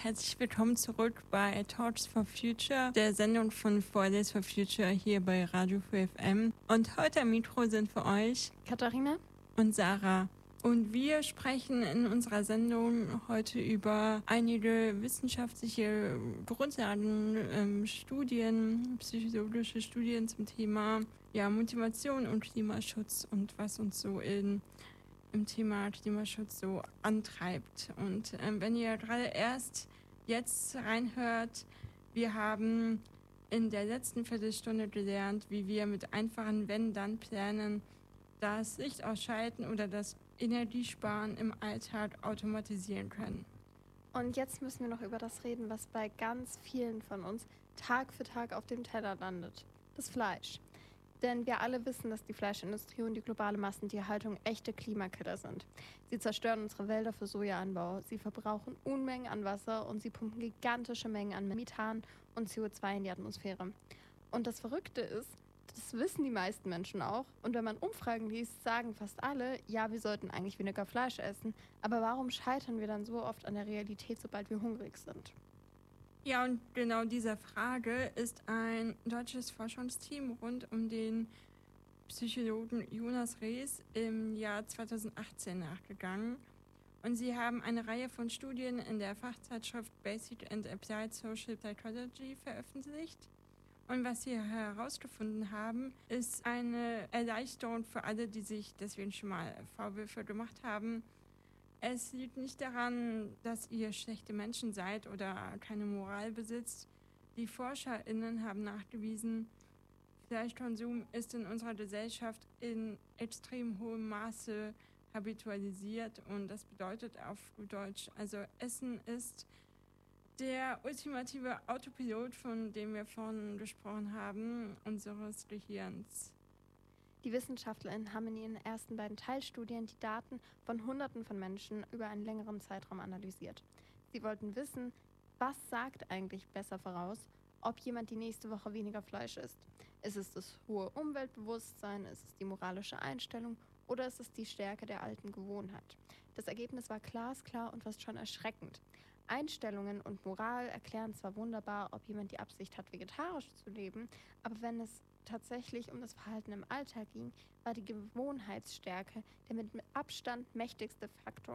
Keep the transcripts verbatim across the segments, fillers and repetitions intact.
herzlich willkommen zurück bei Talks for Future, der Sendung von Fridays for Future hier bei Radio Free F M. Und heute am Mikro sind für euch Katharina und Sarah. Und wir sprechen in unserer Sendung heute über einige wissenschaftliche Grundlagen, ähm, Studien, psychologische Studien zum Thema ja, Motivation und Klimaschutz und was uns so in im Thema Klimaschutz so antreibt. Und ähm, wenn ihr gerade erst jetzt reinhört, wir haben in der letzten Viertelstunde gelernt, wie wir mit einfachen Wenn-Dann-Plänen das Licht ausschalten oder das Energiesparen im Alltag automatisieren können. Und jetzt müssen wir noch über das reden, was bei ganz vielen von uns Tag für Tag auf dem Teller landet. Das Fleisch. Denn wir alle wissen, dass die Fleischindustrie und die globale Massentierhaltung echte Klimakiller sind. Sie zerstören unsere Wälder für Sojaanbau, sie verbrauchen Unmengen an Wasser und sie pumpen gigantische Mengen an Methan und C O zwei in die Atmosphäre. Und das Verrückte ist, das wissen die meisten Menschen auch. Und wenn man Umfragen liest, sagen fast alle, ja, wir sollten eigentlich weniger Fleisch essen. Aber warum scheitern wir dann so oft an der Realität, sobald wir hungrig sind? Ja, und genau dieser Frage ist ein deutsches Forschungsteam rund um den Psychologen Jonas Rees im Jahr zweitausendachtzehn nachgegangen. Und sie haben eine Reihe von Studien in der Fachzeitschrift Basic and Applied Social Psychology veröffentlicht. Und was sie herausgefunden haben, ist eine Erleichterung für alle, die sich deswegen schon mal Vorwürfe gemacht haben. Es liegt nicht daran, dass ihr schlechte Menschen seid oder keine Moral besitzt. Die ForscherInnen haben nachgewiesen, Fleischkonsum ist in unserer Gesellschaft in extrem hohem Maße habitualisiert und das bedeutet auf gut Deutsch, also Essen ist der ultimative Autopilot, von dem wir vorhin gesprochen haben, unseres Gehirns. Die WissenschaftlerInnen haben in ihren ersten beiden Teilstudien die Daten von Hunderten von Menschen über einen längeren Zeitraum analysiert. Sie wollten wissen, was sagt eigentlich besser voraus, ob jemand die nächste Woche weniger Fleisch isst. Ist es das hohe Umweltbewusstsein, ist es die moralische Einstellung oder ist es die Stärke der alten Gewohnheit? Das Ergebnis war glasklar und fast schon erschreckend. Einstellungen und Moral erklären zwar wunderbar, ob jemand die Absicht hat, vegetarisch zu leben, aber wenn es tatsächlich um das Verhalten im Alltag ging, war die Gewohnheitsstärke der mit Abstand mächtigste Faktor.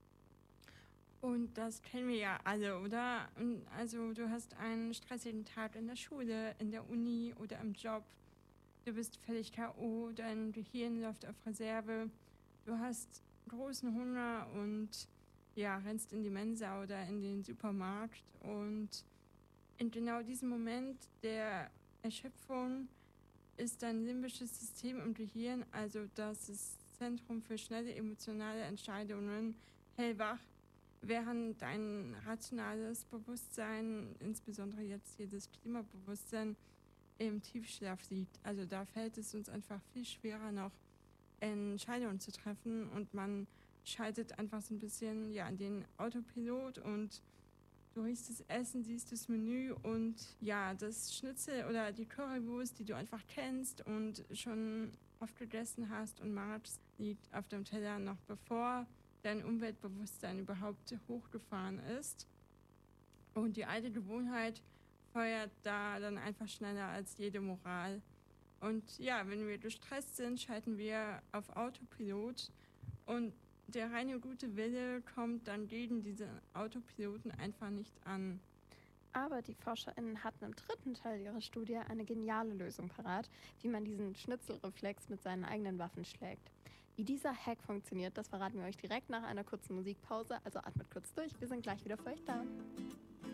Und das kennen wir ja alle, oder? Also du hast einen stressigen Tag in der Schule, in der Uni oder im Job. Du bist völlig K O, dein Gehirn läuft auf Reserve. Du hast großen Hunger und ja, rennst in die Mensa oder in den Supermarkt. Und in genau diesem Moment der Erschöpfung ist dein limbisches System im Gehirn, also das Zentrum für schnelle emotionale Entscheidungen, hellwach, während dein rationales Bewusstsein, insbesondere jetzt hier das Klimabewusstsein, im Tiefschlaf liegt. Also da fällt es uns einfach viel schwerer, noch Entscheidungen zu treffen und man schaltet einfach so ein bisschen ja, an den Autopilot und du riechst das Essen, siehst das Menü und ja, das Schnitzel oder die Currywurst, die du einfach kennst und schon oft gegessen hast und magst, liegt auf dem Teller noch bevor dein Umweltbewusstsein überhaupt hochgefahren ist. Und die alte Gewohnheit feuert da dann einfach schneller als jede Moral. Und ja, wenn wir gestresst sind, schalten wir auf Autopilot und der reine gute Wille kommt dann gegen diese Autopiloten einfach nicht an. Aber die ForscherInnen hatten im dritten Teil ihrer Studie eine geniale Lösung parat, wie man diesen Schnitzelreflex mit seinen eigenen Waffen schlägt. Wie dieser Hack funktioniert, das verraten wir euch direkt nach einer kurzen Musikpause, also atmet kurz durch, wir sind gleich wieder für euch da.